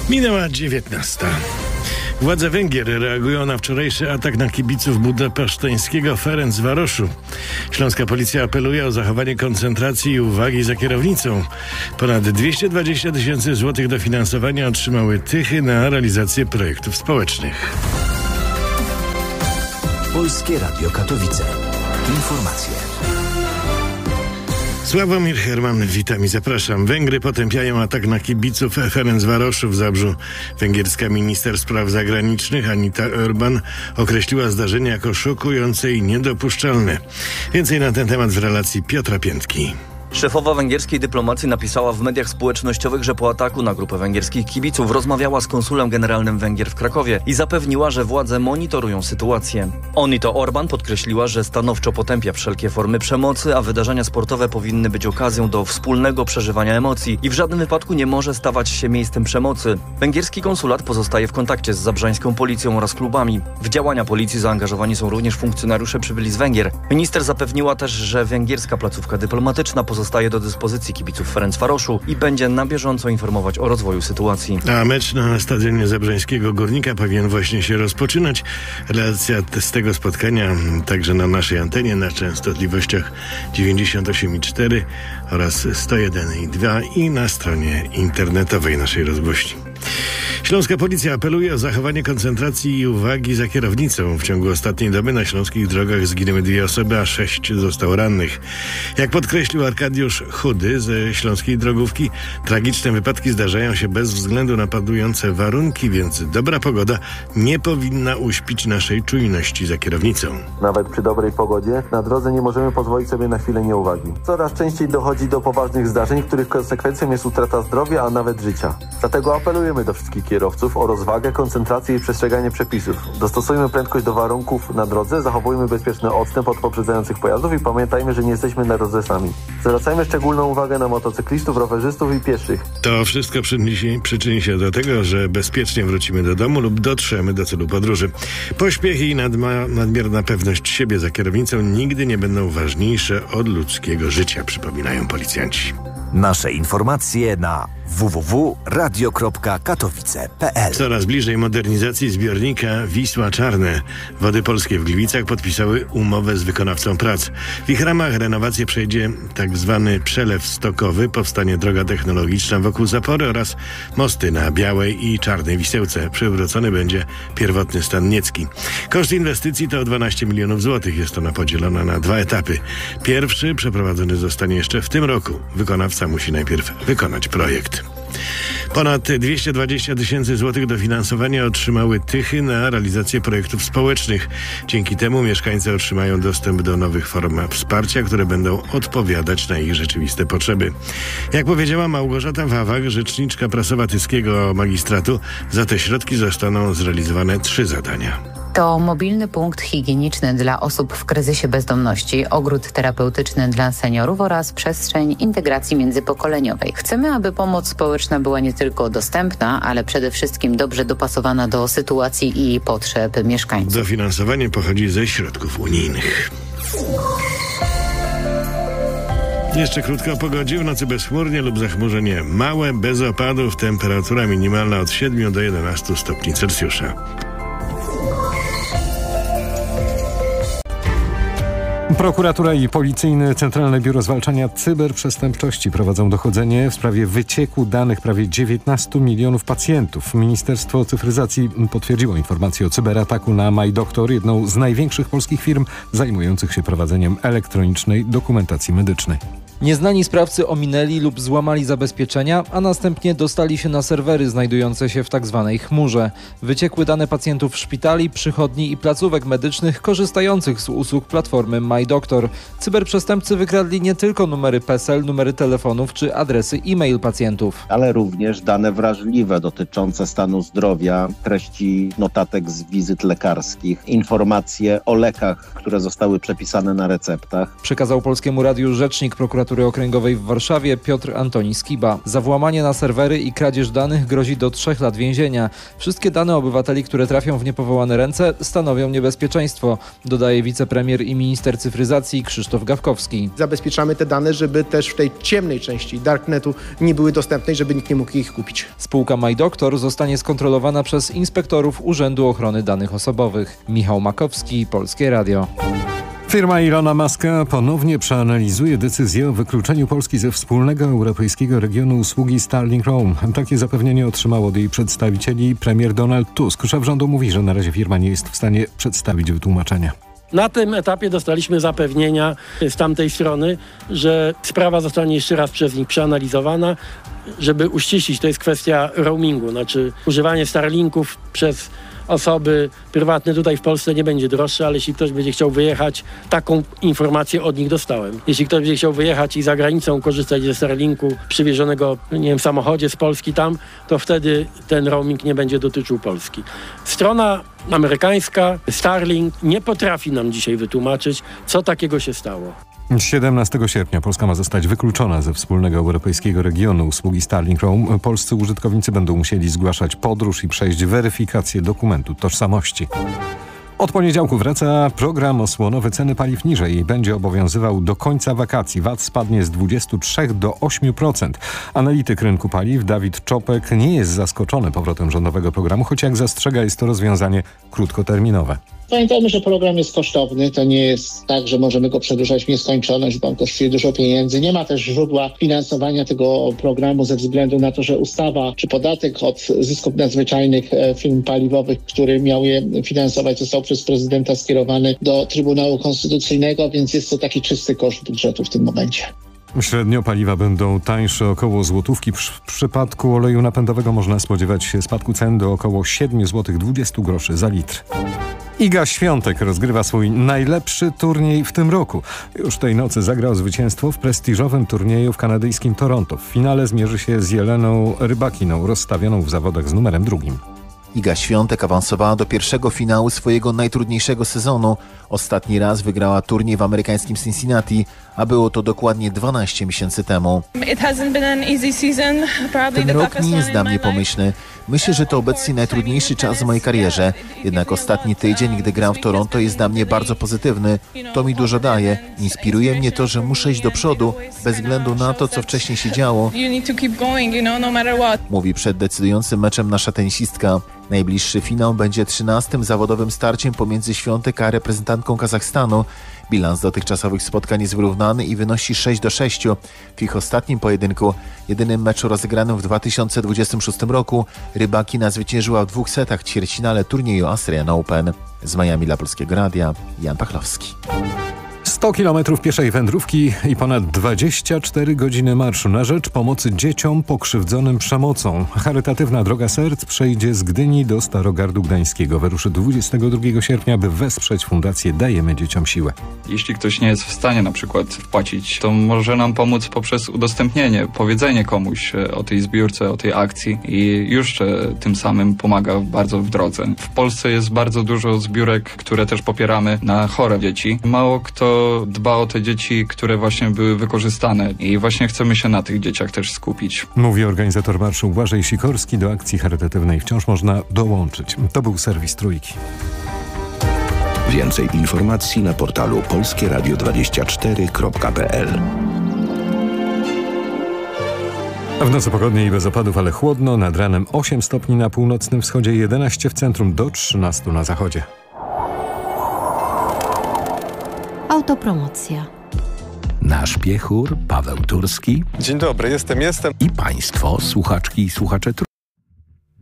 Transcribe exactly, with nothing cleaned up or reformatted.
Minęła dziewiętnasta. Władze Węgier reagują na wczorajszy atak na kibiców budapeszteńskiego Ferencvaroszu. Śląska policja apeluje o zachowanie koncentracji i uwagi za kierownicą. Ponad dwieście dwadzieścia tysięcy złotych dofinansowania otrzymały Tychy na realizację projektów społecznych. Polskie Radio Katowice. Informacje. Sławomir Herman, witam i zapraszam. Węgry potępiają atak na kibiców Ferencvaroszu w Zabrzu. Węgierska minister spraw zagranicznych Anita Orban określiła zdarzenie jako szokujące i niedopuszczalne. Więcej na ten temat w relacji Piotra Piętki. Szefowa węgierskiej dyplomacji napisała w mediach społecznościowych, że po ataku na grupę węgierskich kibiców rozmawiała z konsulem generalnym Węgier w Krakowie i zapewniła, że władze monitorują sytuację. Onito Orban podkreśliła, że stanowczo potępia wszelkie formy przemocy, a wydarzenia sportowe powinny być okazją do wspólnego przeżywania emocji i w żadnym wypadku nie może stawać się miejscem przemocy. Węgierski konsulat pozostaje w kontakcie z zabrzańską policją oraz klubami. W działania policji zaangażowani są również funkcjonariusze przybyli z Węgier. Minister zapewniła też, że węgierska placówka dyplomatyczna pozostaje Zostaje do dyspozycji kibiców Ferencvaroszu i będzie na bieżąco informować o rozwoju sytuacji. A mecz na stadionie zabrzańskiego Górnika powinien właśnie się rozpoczynać. Relacja z tego spotkania także na naszej antenie na częstotliwościach dziewięćdziesiąt osiem i cztery oraz sto jeden i dwa i na stronie internetowej naszej rozgłośni. Śląska policja apeluje o zachowanie koncentracji i uwagi za kierownicą. W ciągu ostatniej doby na śląskich drogach zginęły dwie osoby, a sześć zostało rannych. Jak podkreślił Arkadiusz Chudy ze Śląskiej Drogówki, tragiczne wypadki zdarzają się bez względu na panujące warunki, więc dobra pogoda nie powinna uśpić naszej czujności za kierownicą. Nawet przy dobrej pogodzie na drodze nie możemy pozwolić sobie na chwilę nieuwagi. Coraz częściej dochodzi do poważnych zdarzeń, których konsekwencją jest utrata zdrowia, a nawet życia. Dlatego apelujemy do wszystkich kierowców o rozwagę, koncentrację i przestrzeganie przepisów. Dostosujmy prędkość do warunków na drodze, zachowujmy bezpieczny odstęp od poprzedzających pojazdów i pamiętajmy, że nie jesteśmy na drodze sami. Zwracajmy szczególną uwagę na motocyklistów, rowerzystów i pieszych. To wszystko przyczyni, przyczyni się do tego, że bezpiecznie wrócimy do domu lub dotrzemy do celu podróży. Pośpiech i nadma, nadmierna pewność siebie za kierownicą nigdy nie będą ważniejsze od ludzkiego życia, przypominają policjanci. Nasze informacje na w w w kropka radio kropka katowice kropka p l. Coraz bliżej modernizacji zbiornika Wisła Czarne. Wody Polskie w Gliwicach podpisały umowę z wykonawcą prac. W ich ramach renowację przejdzie tak zwany przelew stokowy, powstanie droga technologiczna wokół zapory oraz mosty na Białej i Czarnej Wisełce. Przywrócony będzie pierwotny stan niecki. Koszt inwestycji to dwanaście milionów złotych. Jest ona podzielona na dwa etapy. Pierwszy przeprowadzony zostanie jeszcze w tym roku. Wykonawca musi najpierw wykonać projekt. Ponad dwieście dwadzieścia tysięcy złotych dofinansowania otrzymały Tychy na realizację projektów społecznych. Dzięki temu mieszkańcy otrzymają dostęp do nowych form wsparcia, które będą odpowiadać na ich rzeczywiste potrzeby. Jak powiedziała Małgorzata Wawak, rzeczniczka prasowa tyskiego magistratu, za te środki zostaną zrealizowane trzy zadania. To mobilny punkt higieniczny dla osób w kryzysie bezdomności, ogród terapeutyczny dla seniorów oraz przestrzeń integracji międzypokoleniowej. Chcemy, aby pomoc społeczna była nie tylko dostępna, ale przede wszystkim dobrze dopasowana do sytuacji i potrzeb mieszkańców. Dofinansowanie pochodzi ze środków unijnych. Jeszcze krótko o pogodzie. W nocy bezchmurnie lub zachmurzenie małe, bez opadów. Temperatura minimalna od siedmiu do jedenastu stopni Celsjusza. Prokuratura i Policyjne Centralne Biuro Zwalczania Cyberprzestępczości prowadzą dochodzenie w sprawie wycieku danych prawie dziewiętnastu milionów pacjentów. Ministerstwo Cyfryzacji potwierdziło informację o cyberataku na MyDoktor, jedną z największych polskich firm zajmujących się prowadzeniem elektronicznej dokumentacji medycznej. Nieznani sprawcy ominęli lub złamali zabezpieczenia, a następnie dostali się na serwery znajdujące się w tzw. chmurze. Wyciekły dane pacjentów szpitali, przychodni i placówek medycznych korzystających z usług platformy MyDoktor. Cyberprzestępcy wykradli nie tylko numery PESEL, numery telefonów czy adresy e-mail pacjentów, ale również dane wrażliwe dotyczące stanu zdrowia, treści notatek z wizyt lekarskich, informacje o lekach, które zostały przepisane na receptach. Przekazał Polskiemu Radiu rzecznik prokuratury Prokuratury Okręgowej w Warszawie Piotr Antoni Skiba. Za włamanie na serwery i kradzież danych grozi do trzech lat więzienia. Wszystkie dane obywateli, które trafią w niepowołane ręce, stanowią niebezpieczeństwo, dodaje wicepremier i minister cyfryzacji Krzysztof Gawkowski. Zabezpieczamy te dane, żeby też w tej ciemnej części darknetu nie były dostępne i żeby nikt nie mógł ich kupić. Spółka MyDoktor zostanie skontrolowana przez inspektorów Urzędu Ochrony Danych Osobowych. Michał Makowski, Polskie Radio. Firma Ilona Muska ponownie przeanalizuje decyzję o wykluczeniu Polski ze wspólnego europejskiego regionu usługi Starlink Roam. Takie zapewnienie otrzymał od jej przedstawicieli premier Donald Tusk. Szef rządu mówi, że na razie firma nie jest w stanie przedstawić wytłumaczenia. Na tym etapie dostaliśmy zapewnienia z tamtej strony, że sprawa zostanie jeszcze raz przez nich przeanalizowana, żeby uściślić, to jest kwestia roamingu, znaczy używanie Starlinków przez osoby prywatne tutaj w Polsce nie będzie droższe, ale jeśli ktoś będzie chciał wyjechać, taką informację od nich dostałem. Jeśli ktoś będzie chciał wyjechać i za granicą korzystać ze Starlinku przywiezionego, nie wiem, w samochodzie z Polski tam, to wtedy ten roaming nie będzie dotyczył Polski. Strona amerykańska, Starlink, nie potrafi nam dzisiaj wytłumaczyć, co takiego się stało. siedemnastego sierpnia Polska ma zostać wykluczona ze wspólnego europejskiego regionu usługi Starlink Roam. Polscy użytkownicy będą musieli zgłaszać podróż i przejść weryfikację dokumentu tożsamości. Od poniedziałku wraca program osłonowy ceny paliw niżej i będzie obowiązywał do końca wakacji. V A T spadnie z dwudziestu trzech do ośmiu procent. Analityk rynku paliw Dawid Czopek nie jest zaskoczony powrotem rządowego programu, choć jak zastrzega, jest to rozwiązanie krótkoterminowe. Pamiętajmy, że program jest kosztowny. To nie jest tak, że możemy go przedłużać w nieskończoność, bo on kosztuje dużo pieniędzy. Nie ma też źródła finansowania tego programu ze względu na to, że ustawa czy podatek od zysków nadzwyczajnych firm paliwowych, który miał je finansować, został przez prezydenta skierowany do Trybunału Konstytucyjnego, więc jest to taki czysty koszt budżetu w tym momencie. Średnio paliwa będą tańsze około złotówki. W przypadku oleju napędowego można spodziewać się spadku cen do około siedem złotych dwadzieścia groszy za litr. Iga Świątek rozgrywa swój najlepszy turniej w tym roku. Już tej nocy zagrał zwycięstwo w prestiżowym turnieju w kanadyjskim Toronto. W finale zmierzy się z Jeleną Rybakiną, rozstawioną w zawodach z numerem drugim. Iga Świątek awansowała do pierwszego finału swojego najtrudniejszego sezonu. Ostatni raz wygrała turniej w amerykańskim Cincinnati, a było to dokładnie dwanaście miesięcy temu. Ten rok nie jest dla mnie pomyślny. Myślę, że to obecnie najtrudniejszy czas w mojej karierze. Jednak ostatni tydzień, gdy gram w Toronto, jest dla mnie bardzo pozytywny. To mi dużo daje. Inspiruje mnie to, że muszę iść do przodu, bez względu na to, co wcześniej się działo. Mówi przed decydującym meczem nasza tenisistka. Najbliższy finał będzie trzynastym zawodowym starciem pomiędzy Świątek a reprezentantką Kazachstanu. Bilans dotychczasowych spotkań jest wyrównany i wynosi sześć do sześciu. W ich ostatnim pojedynku, jedynym meczu rozegranym w dwa tysiące dwudziestym szóstym roku, Rybakina zwyciężyła w dwóch setach w ćwierćfinale turnieju Australian Open. Z Miami dla Polskiego Radia, Jan Pachlowski. sto kilometrów pieszej wędrówki i ponad dwadzieścia cztery godziny marszu na rzecz pomocy dzieciom pokrzywdzonym przemocą. Charytatywna Droga Serc przejdzie z Gdyni do Starogardu Gdańskiego. Wyruszy dwudziestego drugiego sierpnia, by wesprzeć Fundację Dajemy Dzieciom Siłę. Jeśli ktoś nie jest w stanie na przykład wpłacić, to może nam pomóc poprzez udostępnienie, powiedzenie komuś o tej zbiórce, o tej akcji i już tym samym pomaga bardzo w drodze. W Polsce jest bardzo dużo zbiórek, które też popieramy na chore dzieci. Mało kto dba o te dzieci, które właśnie były wykorzystane i właśnie chcemy się na tych dzieciach też skupić. Mówi organizator marszu Błażej Sikorski. Do akcji charytatywnej wciąż można dołączyć. To był serwis Trójki. Więcej informacji na portalu polskie radio dwadzieścia cztery kropka p l. W nocy pogodnie i bez opadów, ale chłodno. Nad ranem osiem stopni na północnym wschodzie, jedenaście w centrum, do trzynastu na zachodzie. Autopromocja. Nasz piechur Paweł Turski. Dzień dobry, jestem, jestem. I państwo, słuchaczki i słuchacze